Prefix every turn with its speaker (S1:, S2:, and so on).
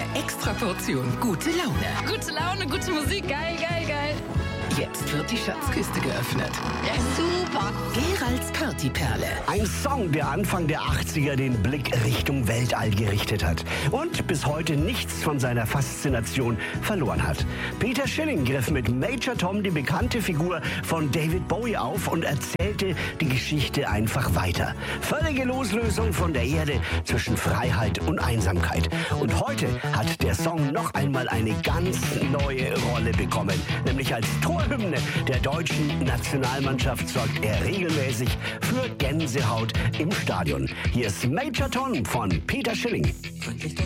S1: extra Portion gute Laune.
S2: Gute Laune, gute Musik, geil, geil, geil.
S1: Jetzt wird die Schatzkiste geöffnet.
S2: Ja, super.
S1: Geralds Partyperle.
S3: Ein Song, der Anfang der 80er den Blick Richtung Weltall gerichtet hat und bis heute nichts von seiner Faszination verloren hat. Peter Schilling griff mit Major Tom die bekannte Figur von David Bowie auf und erzählte die Geschichte einfach weiter. Völlige Loslösung von der Erde zwischen Freiheit und Einsamkeit. Und heute hat der Song noch einmal eine ganz neue Rolle bekommen, nämlich als Torhymne der deutschen Nationalmannschaft sorgt er regelmäßig für Gänsehaut im Stadion. Hier ist Major Tom von Peter Schilling.
S4: Freundlich